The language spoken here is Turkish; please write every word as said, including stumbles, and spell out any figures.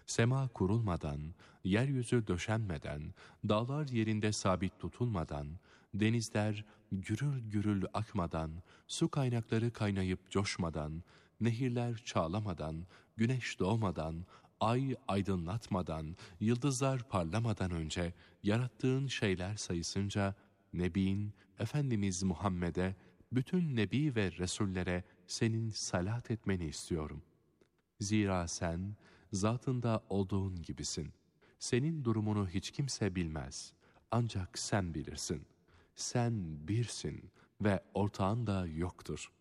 Sema kurulmadan, yeryüzü döşenmeden, dağlar yerinde sabit tutulmadan, denizler gürül gürül akmadan, su kaynakları kaynayıp coşmadan, nehirler çağlamadan, güneş doğmadan, ay aydınlatmadan, yıldızlar parlamadan önce yarattığın şeyler sayısınca, Nebin, Efendimiz Muhammed'e, bütün Nebi ve Resullere senin salat etmeni istiyorum. Zira sen, zatında olduğun gibisin. Senin durumunu hiç kimse bilmez. Ancak sen bilirsin. Sen birsin ve ortağın da yoktur.